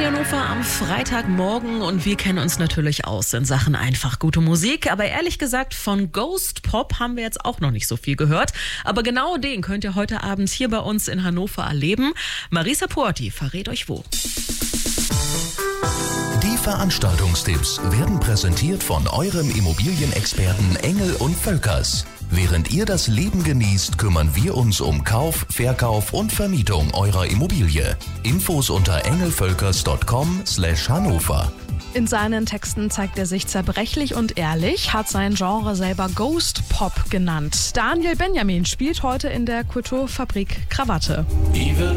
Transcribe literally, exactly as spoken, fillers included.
Radio Hannover am Freitagmorgen und wir kennen uns natürlich aus in Sachen einfach gute Musik. Aber ehrlich gesagt, von Ghost Pop haben wir jetzt auch noch nicht so viel gehört. Aber genau den könnt ihr heute Abend hier bei uns in Hannover erleben. Marisa Porti verrät euch wo. Die Veranstaltungstipps werden präsentiert von eurem Immobilienexperten Engel und Völkers. Während ihr das Leben genießt, kümmern wir uns um Kauf, Verkauf und Vermietung eurer Immobilie. Infos unter engelvölkers punkt com slash Hannover. In seinen Texten zeigt er sich zerbrechlich und ehrlich, hat sein Genre selber Ghost Pop genannt. Daniel Benjamin spielt heute in der Kulturfabrik Krawatte.